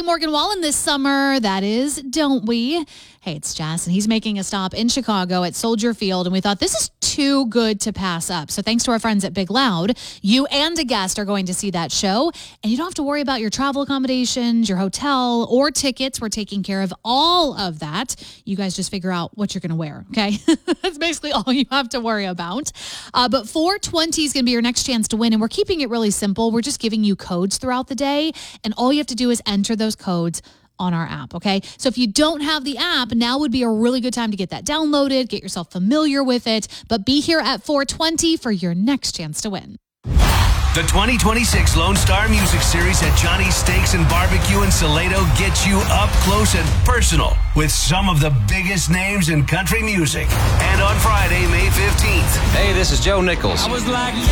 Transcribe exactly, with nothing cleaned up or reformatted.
Morgan Wallen this summer. That is, don't we? Hey, it's Jess, and he's making a stop in Chicago at Soldier Field, and we thought this is too good to pass up. So thanks to our friends at Big Loud, you and a guest are going to see that show, and you don't have to worry about your travel accommodations, your hotel, or tickets. We're taking care of all of that. You guys just figure out what you're going to wear, okay? That's basically all you have to worry about. Uh, but four twenty is going to be your next chance to win, and we're keeping it really simple. We're just giving you codes throughout the day, and all you have to do is enter those codes on our app, okay? So if you don't have the app, now would be a really good time to get that downloaded, get yourself familiar with it, but be here at four twenty for your next chance to win. The twenty twenty-six Lone Star Music Series at Johnny's Steaks and Barbecue in Salado gets you up close and personal with some of the biggest names in country music. And on Friday, May fifteenth. Hey, this is Joe Nichols. I was like,